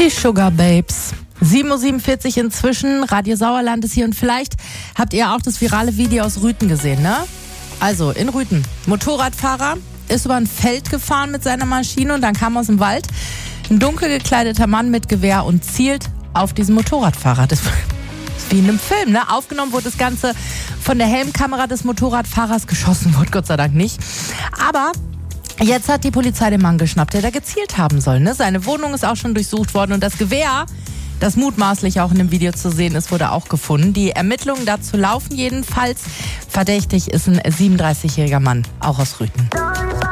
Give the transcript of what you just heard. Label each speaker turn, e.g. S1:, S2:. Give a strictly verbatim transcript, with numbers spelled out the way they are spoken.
S1: Die Sugar Babes. sieben Uhr siebenundvierzig inzwischen, Radio Sauerland ist hier und vielleicht habt ihr auch das virale Video aus Rüthen gesehen, ne? Also in Rüthen, Motorradfahrer ist über ein Feld gefahren mit seiner Maschine und dann kam aus dem Wald ein dunkel gekleideter Mann mit Gewehr und zielt auf diesen Motorradfahrer. Das ist wie in einem Film, ne? Aufgenommen wurde das Ganze von der Helmkamera des Motorradfahrers, geschossen wurde Gott sei Dank nicht. Aber jetzt hat die Polizei den Mann geschnappt, der da gezielt haben soll, ne? Seine Wohnung ist auch schon durchsucht worden und das Gewehr, das mutmaßlich auch in dem Video zu sehen ist, wurde auch gefunden. Die Ermittlungen dazu laufen jedenfalls. Verdächtig ist ein siebenunddreißigjähriger Mann, auch aus Rüthen.